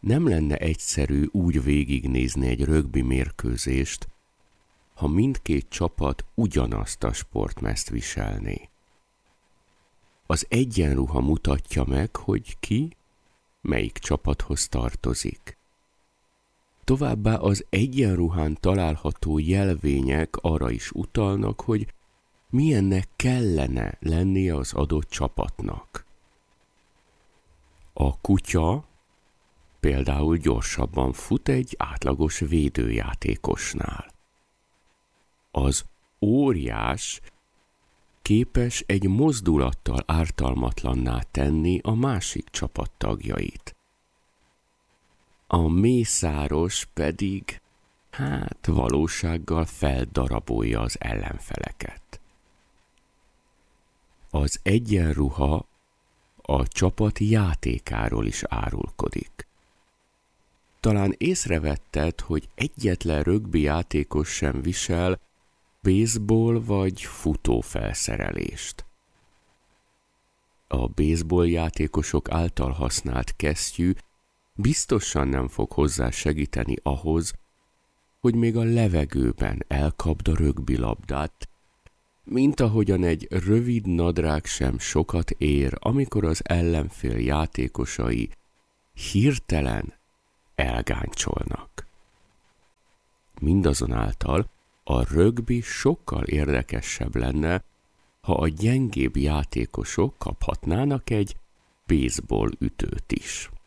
Nem lenne egyszerű úgy végignézni egy rögbi mérkőzést, ha mindkét csapat ugyanazt a sportmezt viselné. Az egyenruha mutatja meg, hogy ki melyik csapathoz tartozik. Továbbá az egyenruhán található jelvények arra is utalnak, hogy milyennek kellene lennie az adott csapatnak. A kutya például gyorsabban fut egy átlagos védőjátékosnál. Az óriás képes egy mozdulattal ártalmatlanná tenni a másik csapat tagjait. A mészáros pedig, valósággal feldarabolja az ellenfeleket. Az egyenruha a csapat játékáról is árulkodik. Talán észrevetted, hogy egyetlen rögbi játékos sem visel baseball vagy futófelszerelést. A baseball játékosok által használt kesztyű biztosan nem fog hozzá segíteni ahhoz, hogy még a levegőben elkapd a rögbilabdát, mint ahogyan egy rövid nadrág sem sokat ér, amikor az ellenfél játékosai hirtelen elgáncsolnak. Mindazonáltal a rögbi sokkal érdekesebb lenne, ha a gyengébb játékosok kaphatnának egy baseball ütőt is.